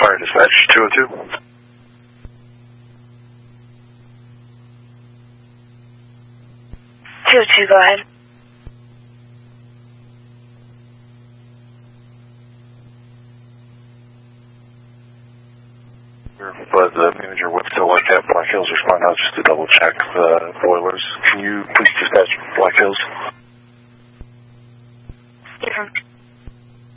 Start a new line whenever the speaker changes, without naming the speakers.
Fire Dispatch 202.
202, go ahead.
But the manager would still like to have Black Hills respond out just to double check the boilers. Can you please dispatch Black Hills?
Different.